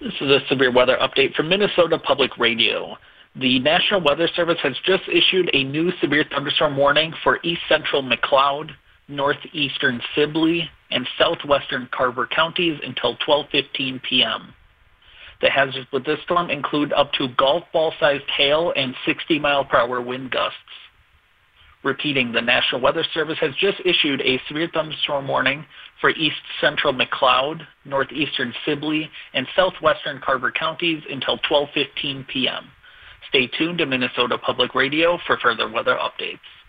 This is a severe weather update from Minnesota Public Radio. The National Weather Service has just issued a new severe thunderstorm warning for east central McLeod, northeastern Sibley, and southwestern Carver counties until 12:15 p.m. The hazards with this storm include up to golf ball-sized hail and 60-mile-per-hour wind gusts. Repeating, the National Weather Service has just issued a severe thunderstorm warning for east central McLeod, northeastern Sibley, and southwestern Carver counties until 12:15 p.m. Stay tuned to Minnesota Public Radio for further weather updates.